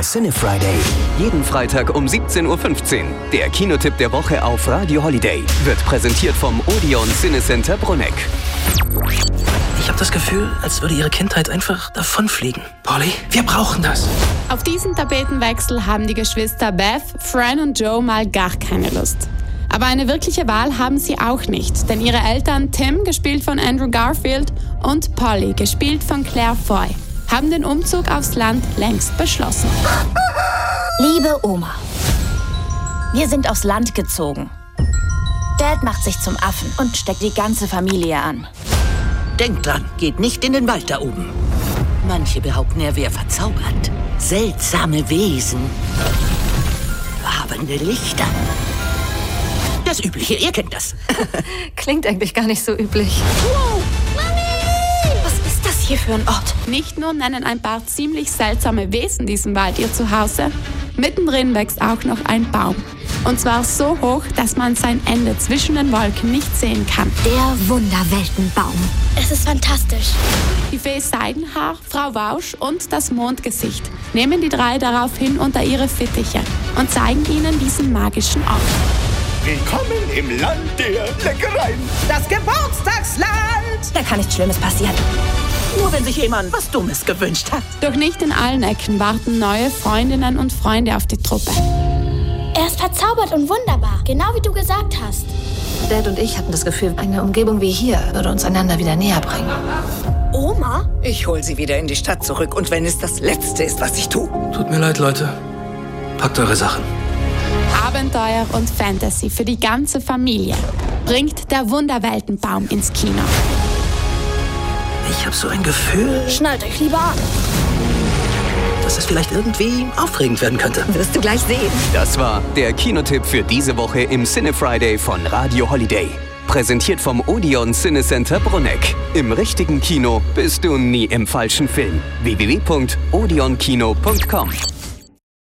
Cine Friday. Jeden Freitag um 17:15 Uhr. Der Kinotipp der Woche auf Radio Holiday wird präsentiert vom Odeon Cinecenter Bruneck. Ich habe das Gefühl, als würde ihre Kindheit einfach davonfliegen. Polly, wir brauchen das. Auf diesen Tapetenwechsel haben die Geschwister Beth, Fran und Joe mal gar keine Lust. Aber eine wirkliche Wahl haben sie auch nicht, denn ihre Eltern Tim, gespielt von Andrew Garfield, und Polly, gespielt von Claire Foy, haben den Umzug aufs Land längst beschlossen. Liebe Oma, wir sind aufs Land gezogen. Dad macht sich zum Affen und steckt die ganze Familie an. Denkt dran, geht nicht in den Wald da oben. Manche behaupten, er wäre verzaubert. Seltsame Wesen. Wabernde Lichter. Das Übliche, ihr kennt das. Klingt eigentlich gar nicht so üblich. Wow, Mami! Was ist das hier für ein Ort? Nicht nur nennen ein paar ziemlich seltsame Wesen diesen Wald ihr Zuhause, mittendrin wächst auch noch ein Baum. Und zwar so hoch, dass man sein Ende zwischen den Wolken nicht sehen kann. Der Wunderweltenbaum. Es ist fantastisch. Die Fee Seidenhaar, Frau Wausch und das Mondgesicht nehmen die drei daraufhin unter ihre Fittiche und zeigen ihnen diesen magischen Ort. Willkommen im Land der Leckereien. Das Geburtstagsland! Da kann nichts Schlimmes passieren. Nur wenn sich jemand was Dummes gewünscht hat. Doch nicht in allen Ecken warten neue Freundinnen und Freunde auf die Truppe. Er ist verzaubert und wunderbar, genau wie du gesagt hast. Dad und ich hatten das Gefühl, eine Umgebung wie hier würde uns einander wieder näher bringen. Oma? Ich hol sie wieder in die Stadt zurück und wenn es das Letzte ist, was ich tue. Tut mir leid, Leute. Packt eure Sachen. Abenteuer und Fantasy für die ganze Familie bringt der Wunderweltenbaum ins Kino. Ich habe so ein Gefühl, Schnallt euch lieber an. dass es vielleicht irgendwie aufregend werden könnte. Wirst du gleich sehen. Das war der Kinotipp für diese Woche im Cine Friday von Radio Holiday. Präsentiert vom Odeon Cinecenter Bruneck. Im richtigen Kino bist du nie im falschen Film. www.odeonkino.com